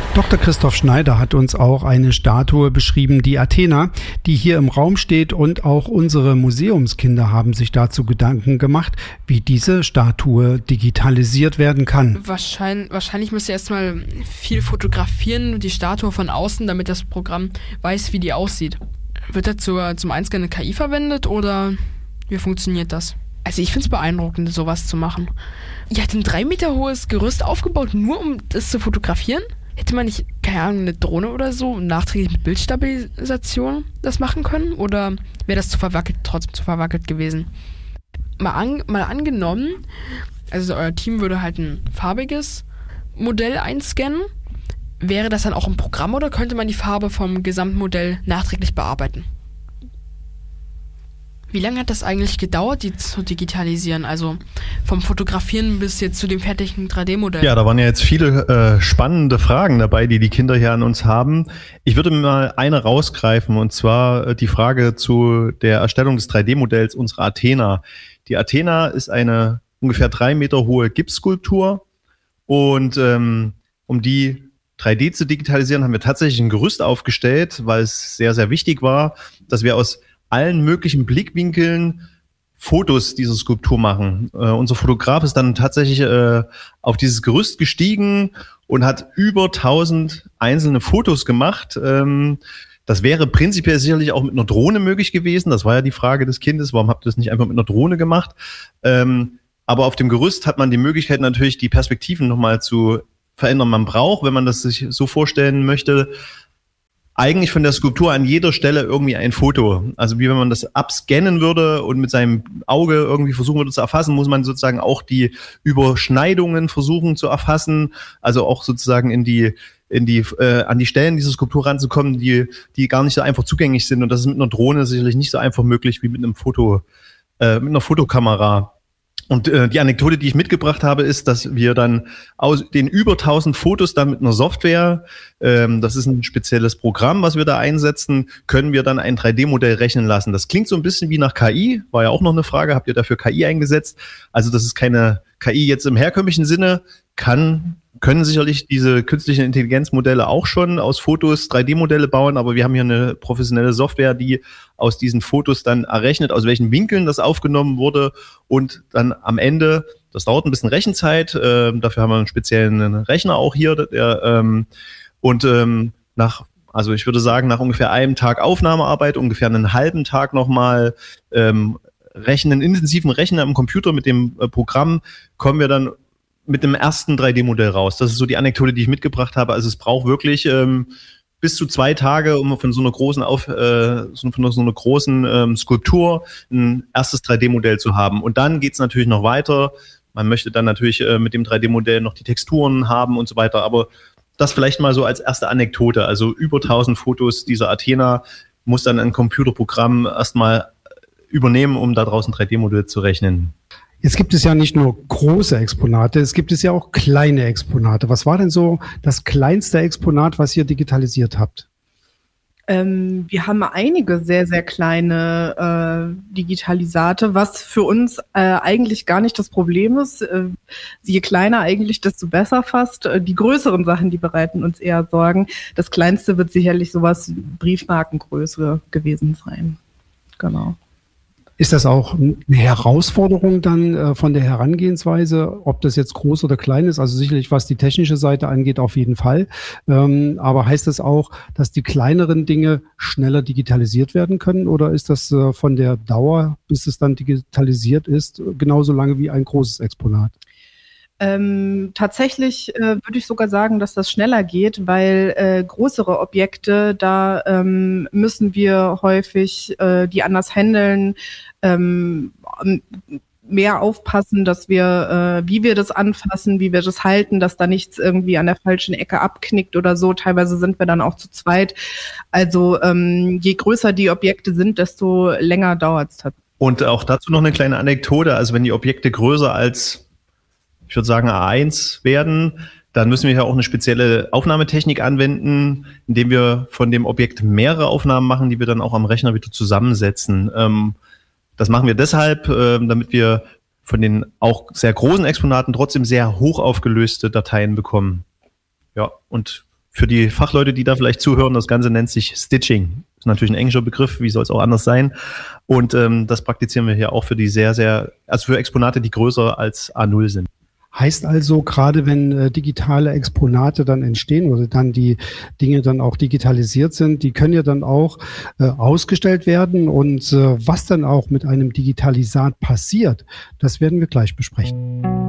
Dr. Christoph Schneider hat uns auch eine Statue beschrieben, die Athena, die hier im Raum steht, und auch unsere Museumskinder haben sich dazu Gedanken gemacht, wie diese Statue digitalisiert werden kann. Wahrscheinlich müsst ihr erstmal viel fotografieren, die Statue von außen, damit das Programm weiß, wie die aussieht. Wird da zum Einscannen eine KI verwendet oder wie funktioniert das? Also ich finde es beeindruckend, sowas zu machen. Ihr habt ein 3 Meter hohes Gerüst aufgebaut, nur um das zu fotografieren? Hätte man nicht, keine Ahnung, eine Drohne oder so nachträglich mit Bildstabilisation das machen können? Oder wäre das trotzdem zu verwackelt gewesen? Mal angenommen, also euer Team würde halt ein farbiges Modell einscannen. Wäre das dann auch im Programm oder könnte man die Farbe vom Gesamtmodell nachträglich bearbeiten? Wie lange hat das eigentlich gedauert, die zu digitalisieren? Also vom Fotografieren bis jetzt zu dem fertigen 3D-Modell? Ja, da waren ja jetzt viele spannende Fragen dabei, die Kinder hier an uns haben. Ich würde mal eine rausgreifen, und zwar die Frage zu der Erstellung des 3D-Modells unserer Athena. Die Athena ist eine ungefähr 3 Meter hohe Gipsskulptur, und um die 3D zu digitalisieren, haben wir tatsächlich ein Gerüst aufgestellt, weil es sehr, sehr wichtig war, dass wir aus allen möglichen Blickwinkeln Fotos dieser Skulptur machen. Unser Fotograf ist dann tatsächlich auf dieses Gerüst gestiegen und hat über 1000 einzelne Fotos gemacht. Das wäre prinzipiell sicherlich auch mit einer Drohne möglich gewesen. Das war ja die Frage des Kindes, warum habt ihr das nicht einfach mit einer Drohne gemacht? Aber auf dem Gerüst hat man die Möglichkeit natürlich, die Perspektiven nochmal zu verändern. Man braucht, wenn man das sich so vorstellen möchte, eigentlich von der Skulptur an jeder Stelle irgendwie ein Foto. Also wie wenn man das abscannen würde und mit seinem Auge irgendwie versuchen würde zu erfassen, muss man sozusagen auch die Überschneidungen versuchen zu erfassen. Also auch sozusagen an die Stellen dieser Skulptur ranzukommen, die gar nicht so einfach zugänglich sind. Und das ist mit einer Drohne sicherlich nicht so einfach möglich wie mit einer Fotokamera. Und die Anekdote, die ich mitgebracht habe, ist, dass wir dann aus den über 1000 Fotos dann mit einer Software, das ist ein spezielles Programm, was wir da einsetzen, können wir dann ein 3D-Modell rechnen lassen. Das klingt so ein bisschen wie nach KI, war ja auch noch eine Frage, habt ihr dafür KI eingesetzt? Also das ist keine KI jetzt im herkömmlichen Sinne, können sicherlich diese künstlichen Intelligenzmodelle auch schon aus Fotos 3D-Modelle bauen, aber wir haben hier eine professionelle Software, die aus diesen Fotos dann errechnet, aus welchen Winkeln das aufgenommen wurde, und dann am Ende, das dauert ein bisschen Rechenzeit, dafür haben wir einen speziellen Rechner auch hier, also ich würde sagen, nach ungefähr einem Tag Aufnahmearbeit, ungefähr einen halben Tag nochmal intensiven Rechnen am Computer mit dem Programm, kommen wir dann mit dem ersten 3D-Modell raus. Das ist so die Anekdote, die ich mitgebracht habe. Also es braucht wirklich bis zu 2 Tage, um von so einer großen Skulptur ein erstes 3D-Modell zu haben. Und dann geht's natürlich noch weiter. Man möchte dann natürlich mit dem 3D-Modell noch die Texturen haben und so weiter. Aber das vielleicht mal so als erste Anekdote. Also über 1000 Fotos dieser Athena muss dann ein Computerprogramm erstmal übernehmen, um daraus ein 3D-Modell zu rechnen. Jetzt gibt es ja nicht nur große Exponate, es gibt ja auch kleine Exponate. Was war denn so das kleinste Exponat, was ihr digitalisiert habt? Wir haben einige sehr, sehr kleine Digitalisate, was für uns eigentlich gar nicht das Problem ist. Je kleiner eigentlich, desto besser fast. Die größeren Sachen, die bereiten uns eher Sorgen. Das kleinste wird sicherlich sowas Briefmarkengröße gewesen sein. Genau. Ist das auch eine Herausforderung dann von der Herangehensweise, ob das jetzt groß oder klein ist? Also sicherlich, was die technische Seite angeht, auf jeden Fall. Aber heißt das auch, dass die kleineren Dinge schneller digitalisiert werden können? Oder ist das von der Dauer, bis es dann digitalisiert ist, genauso lange wie ein großes Exponat? Tatsächlich würde ich sogar sagen, dass das schneller geht, weil größere Objekte, da müssen wir häufig die anders handeln, mehr aufpassen, dass wir, wie wir das anfassen, wie wir das halten, dass da nichts irgendwie an der falschen Ecke abknickt oder so. Teilweise sind wir dann auch zu zweit. Also je größer die Objekte sind, desto länger dauert es tatsächlich. Und auch dazu noch eine kleine Anekdote. Also wenn die Objekte größer als, ich würde sagen, A1 werden, dann müssen wir ja auch eine spezielle Aufnahmetechnik anwenden, indem wir von dem Objekt mehrere Aufnahmen machen, die wir dann auch am Rechner wieder zusammensetzen. Das machen wir deshalb, damit wir von den auch sehr großen Exponaten trotzdem sehr hoch aufgelöste Dateien bekommen. Ja, und Für die Fachleute, die da vielleicht zuhören, das Ganze nennt sich Stitching. Das ist natürlich ein englischer Begriff, wie soll es auch anders sein? Und das praktizieren wir hier auch für die also für Exponate, die größer als A0 sind. Heißt also, gerade wenn digitale Exponate dann entstehen oder dann die Dinge dann auch digitalisiert sind, die können ja dann auch ausgestellt werden und was dann auch mit einem Digitalisat passiert, das werden wir gleich besprechen.